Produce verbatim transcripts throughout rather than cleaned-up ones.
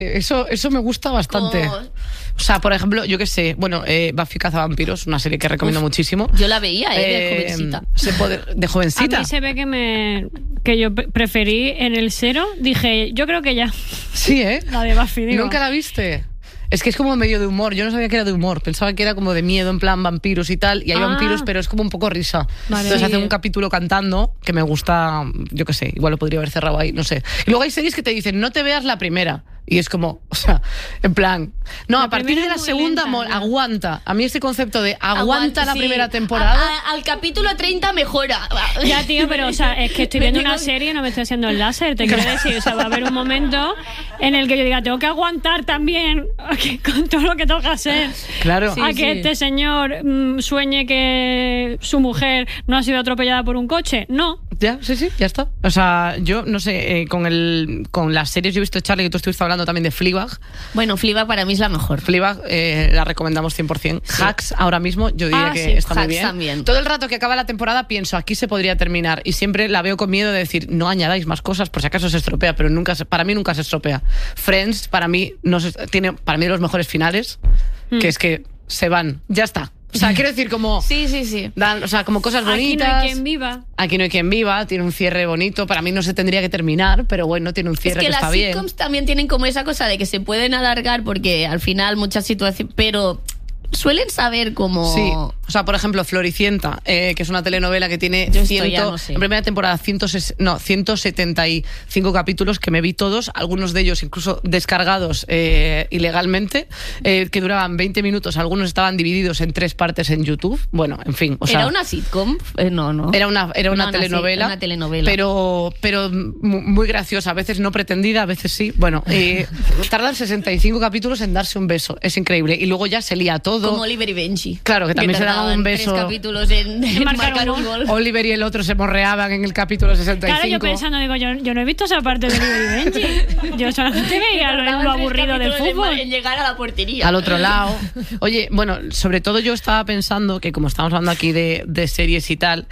Eso, eso me gusta bastante. Oh. O sea, por ejemplo, yo qué sé, bueno, eh, Buffy Cazavampiros, una serie que recomiendo Uf, muchísimo. Yo la veía, eh, de Eh, jovencita. se puede- de jovencita. A mí se ve que me que yo pre- preferí en el cero. Dije, yo creo que ya. Sí, ¿eh? La de Buffy, digo. ¿Nunca la viste? Es que es como medio de humor. Yo no sabía que era de humor. Pensaba que era como de miedo, en plan vampiros y tal. Y hay Ah. vampiros, pero es como un poco risa. Vale. Entonces Sí. hace un capítulo cantando que me gusta, yo qué sé, igual lo podría haber cerrado ahí, no sé. Y luego hay series que te dicen, no te veas la primera. Y es como, o sea, en plan, no, La a partir primera de la es muy segunda, lenta, mo- ¿no? aguanta. A mí este concepto de aguanta, Aguanta, la sí. primera temporada. A- a- al capítulo treinta mejora. Ya, tío, pero o sea, es que estoy Me viendo tengo- una serie y no me estoy haciendo el láser, te quiero decir. O sea, va a haber un momento en el que yo diga, tengo que aguantar también con todo lo que tengo que hacer. Claro. a Sí, que sí. este señor mm, sueñe que su mujer no ha sido atropellada por un coche. No. Ya, sí, sí, ya está. O sea, yo no sé, eh, con el con las series yo he visto, Charlie, que tú estuviste hablando también de Fleabag. Bueno, Fleabag para mí es la mejor. Fleabag eh, la recomendamos cien por ciento. Hacks ahora mismo yo diría Ah, que sí, está muy Hacks bien. también. Todo el rato que acaba la temporada pienso, aquí se podría terminar. Y siempre la veo con miedo de decir, no añadáis más cosas por si acaso se estropea, pero nunca se- para mí nunca se estropea. Friends, para mí, no se- tiene para mí de los mejores finales, que es que se van. Ya está. O sea, quiero decir, como... Sí, sí, sí. Dan, o sea, como cosas Aquí bonitas. no hay quien viva. Aquí no hay quien viva, tiene un cierre bonito. Para mí no se tendría que terminar, pero bueno, tiene un Es cierre que que, las está bien. sitcoms también tienen como esa cosa de que se pueden alargar porque al final muchas situaciones, pero suelen saber cómo... Sí, o sea, por ejemplo, Floricienta, eh, que es una telenovela que tiene Yo esto ciento, ya no sé. en primera temporada ciento, no, ciento setenta y cinco capítulos que me vi todos, algunos de ellos incluso descargados eh, ilegalmente, eh, que duraban veinte minutos, algunos estaban divididos en tres partes en YouTube. Bueno, en fin, o sea, ¿Era una sitcom? Eh, no, no. Era una, era una No, no, sí, telenovela, una telenovela. Pero, pero mu- muy graciosa, a veces no pretendida, a veces sí. Bueno, eh, tardan sesenta y cinco capítulos en darse un beso, es increíble. Y luego ya se lía todo. Como Oliver y Benji. Claro, que también se daban tardaban un beso. Tres capítulos en, en marcar marcar un un gol. gol. Oliver y el otro se morreaban en el capítulo sesenta y cinco. Claro, yo pensando, digo, yo, yo no he visto esa parte de Oliver y Benji. Yo solamente veía lo, Tardaban lo tres aburrido del capítulos en- fútbol. En llegar a la portería. Al otro lado. Oye, bueno, sobre todo yo estaba pensando que como estamos hablando aquí de, de series y tal,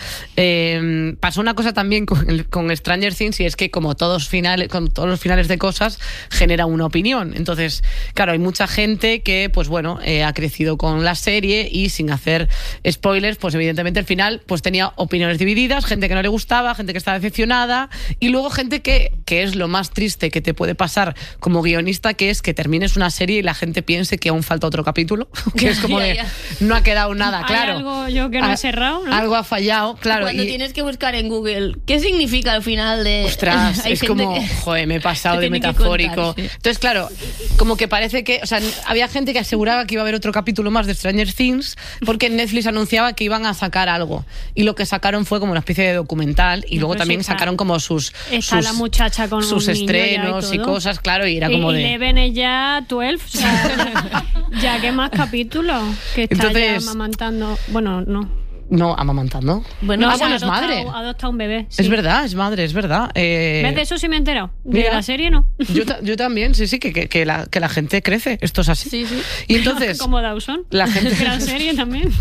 eh, pasó una cosa también con, el- con Stranger Things, y es que como todos finales, con todos los finales de cosas, genera una opinión. Entonces, claro, hay mucha gente que, pues bueno, eh, ha crecido con la serie y sin hacer spoilers, pues evidentemente el final pues tenía opiniones divididas, gente que no le gustaba, gente que estaba decepcionada, y luego gente que, que es lo más triste que te puede pasar como guionista, que es que termines una serie y la gente piense que aún falta otro capítulo, que es como Ya, de, ya. no ha quedado nada, Hay claro. algo yo que no Ah, he cerrado, ¿no? Algo ha fallado, claro. Cuando y- tienes que buscar en Google qué significa al final de... Ostras, Hay es gente como, que- joder, me he pasado que de tiene que metafórico. contar, sí. Entonces, claro, como que parece que, o sea, había gente que aseguraba que iba a haber otro capítulo más de Stranger Things porque Netflix anunciaba que iban a sacar algo. Y lo que sacaron fue como una especie de documental, y No, luego pero también sí está- sacaron como sus, Está sus, la muchacha con sus un niño ya y estrenos y, todo. cosas, claro, y era como y de... Eleven es ya doce, o sea, ya que más capítulos que está Entonces- ya amamantando. Bueno, no. No, amamantando. Bueno, ah, o sea, bueno, es adopta- madre. Adopta un bebé. sí. Es verdad, es madre, es verdad. Eh, ¿Ves? De eso sí me he enterado. De mira. la serie no. Yo, ta- yo también, sí, sí, que, que, que la, que la gente crece. Esto es así. Sí, sí. Y entonces... Como Dawson. La gente- Gran serie también.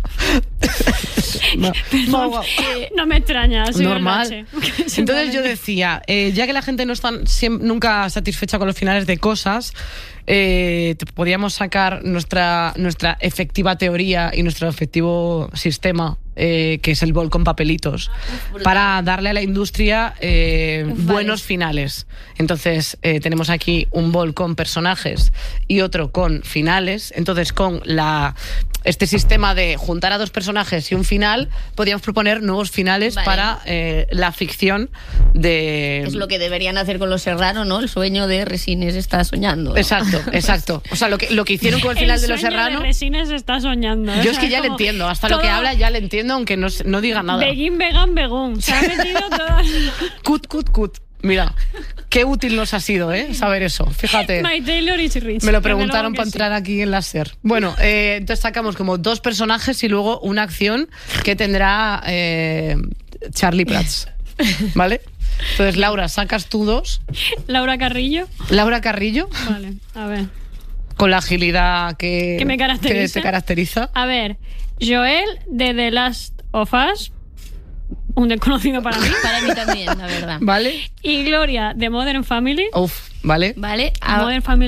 No, no, no. No me extraña. ha sido el Normal. bache. Entonces yo decía, eh, ya que la gente no está siem- nunca satisfecha con los finales de cosas, eh, te- podíamos sacar nuestra, nuestra efectiva teoría y nuestro efectivo sistema, eh, que es el bol con papelitos, brutal. para darle a la industria eh, Vale. buenos finales. Entonces eh, tenemos aquí un bol con personajes y otro con finales. Entonces con la este sistema de juntar a dos personajes y un final, podíamos proponer nuevos finales Vale. para eh, la ficción de... Es lo que deberían hacer con Los Serrano, ¿no? El sueño de Resines está soñando. ¿no? Exacto, exacto. O sea, lo que, lo que hicieron con el final de Los sueño Serrano... De Resines está soñando. Yo es que ya le entiendo, hasta lo que habla ya le entiendo, aunque no, se- no diga nada. Begin, vegan, begún. Se ha metido todo. Cut, cut, cut. Mira, qué útil nos ha sido, ¿eh? Saber eso. Fíjate. My Taylor is rich. Me lo Desde preguntaron luego que para sí. entrar aquí en la SER. Bueno, eh, entonces sacamos como dos personajes y luego una acción que tendrá eh, Charlie Prats. ¿Vale? Entonces, Laura, sacas tú dos. Laura Carrillo. Laura Carrillo, Vale, a ver. con la agilidad que, Que me caracteriza. que te caracteriza. A ver, Joel de The Last of Us. un desconocido para mí. Para mí también, la verdad. ¿Vale? Y Gloria, de Modern Family. Uf, ¿vale? ¿Vale? Modern Family